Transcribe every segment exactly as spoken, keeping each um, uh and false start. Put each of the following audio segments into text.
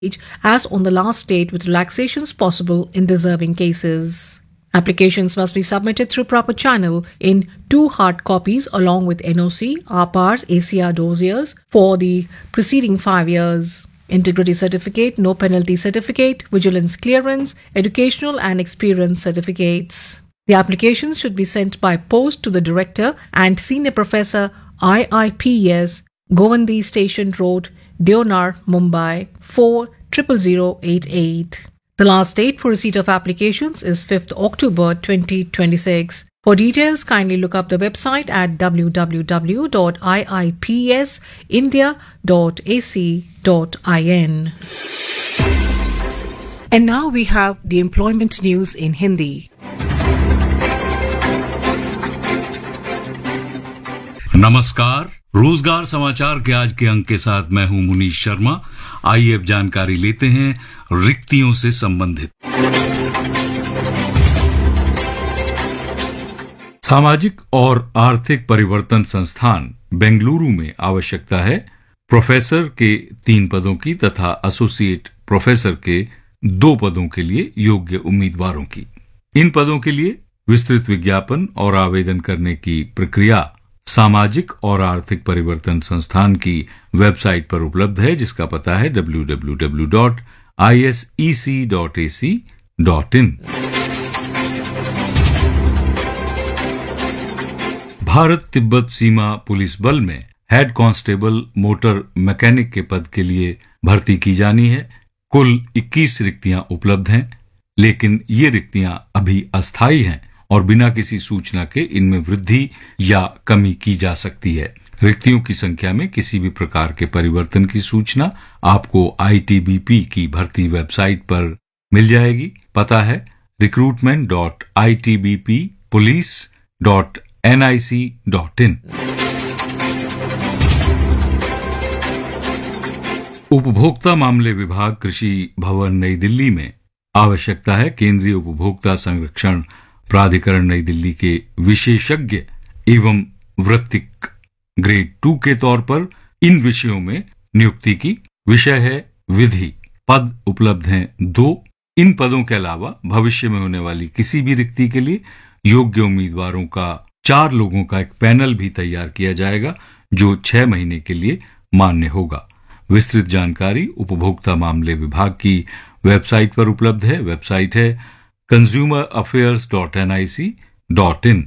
as on the last date with relaxations possible in deserving cases. Applications must be submitted through proper channel in two hard copies along with N O C, R P A Rs, A C R dossiers for the preceding five years. Integrity certificate, no penalty certificate, vigilance clearance, educational and experience certificates. The applications should be sent by post to the Director and Senior Professor I I P S, Govandi Station Road, Deonar, Mumbai, four zero zero zero eight eight. The last date for receipt of applications is fifth October twenty twenty-six. For details, kindly look up the website at w w w dot i i p s india dot a c dot in. And now we have the employment news in Hindi. नमस्कार, रोजगार समाचार के आज के अंक के साथ मैं हूं मुनीश शर्मा। आइए अब जानकारी लेते हैं रिक्तियों से संबंधित। सामाजिक और आर्थिक परिवर्तन संस्थान बेंगलुरु में आवश्यकता है प्रोफेसर के तीन पदों की तथा एसोसिएट प्रोफेसर के दो पदों के लिए योग्य उम्मीदवारों की। इन पदों के लिए विस्तृत विज्ञापन और आवेदन करने की प्रक्रिया सामाजिक और आर्थिक परिवर्तन संस्थान की वेबसाइट पर उपलब्ध है, जिसका पता है W W W dot I S E C dot A C dot in. Bharat Tibet Seema police बल में हेड कांस्टेबल मोटर मैकेनिक के पद के लिए भर्ती की जानी है। कुल इक्कीस रिक्तियां उपलब्ध हैं, लेकिन ये रिक्तियां अभी अस्थायी हैं और बिना किसी सूचना के इनमें वृद्धि या कमी की जा सकती है। रिक्तियों की संख्या में किसी भी प्रकार के परिवर्तन की सूचना आपको आई टी बी पी की भर्ती वेबसाइट पर मिल जाएगी। पता है recruitment dot I T B P police dot N I C dot in. उपभोक्ता मामले विभाग कृषि भवन नई दिल्ली में आवश्यकता है केंद्रीय उपभोक्ता संरक्षण प्राधिकरण नई दिल्ली के विशेषज्ञ एवं वृत्तिक ग्रेड टू के तौर पर इन विषयों में नियुक्ति की। विषय है विधि। पद उपलब्ध हैं दो। इन पदों के अलावा भविष्य में होने वाली किसी भी रिक्ति के लिए योग्य उम्मीदवारों का चार लोगों का एक पैनल भी तैयार किया जाएगा, जो छह महीने के लिए मान्य होगा। विस्तृत जानकारी उपभोक्ता मामले विभाग की वेबसाइट पर उपलब्ध है। वेबसाइट है consumer affairs dot N I C dot in.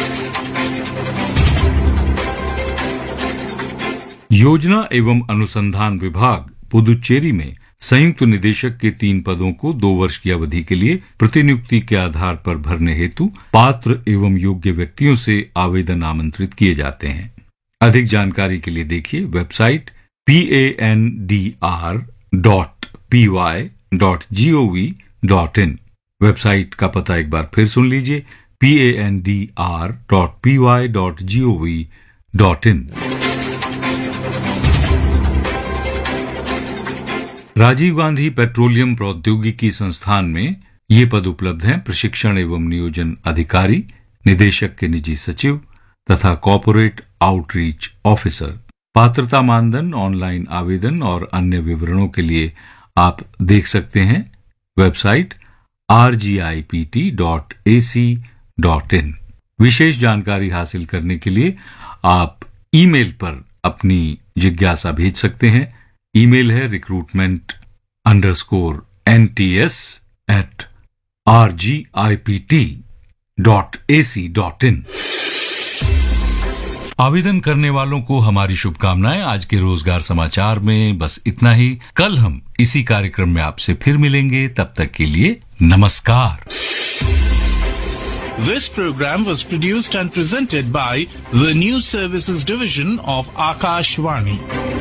योजना एवं अनुसंधान विभाग पुदुचेरी में संयुक्त निदेशक के तीन पदों को दो वर्ष की अवधि के लिए प्रतिनियुक्ति के आधार पर भरने हेतु पात्र एवं योग्य व्यक्तियों से आवेदन आमंत्रित किए जाते हैं। अधिक जानकारी के लिए देखिए website P A N D R dot P Y dot G O V dot in. Website का पता एक बार फिर सुन लीजिए P A N D R dot P Y dot G O V dot in. Rajiv Gandhi petroleum प्रौद्योगिकी संस्थान में ये पद उपलब्ध हैं प्रशिक्षण एवं नियोजन अधिकारी, निदेशक के निजी सचिव तथा कॉर्पोरेट आउटरीच ऑफिसर। पात्रता मानदंड, ऑनलाइन आवेदन और अन्य विवरणों के लिए आप देख सकते हैं website R G I P T dot A C dot in. विशेष जानकारी हासिल करने के लिए आप ईमेल पर अपनी जिज्ञासा भेज सकते हैं। ईमेल है recruitment underscore N T S eight R G I P T dot A C dot in. आवेदन करने वालों को हमारी शुभकामनाएं। आज के रोजगार समाचार में बस इतना ही। कल हम इसी कार्यक्रम में आपसे फिर मिलेंगे, तब तक के लिए नमस्कार। This program was produced and presented by the News Services Division of Akashvani.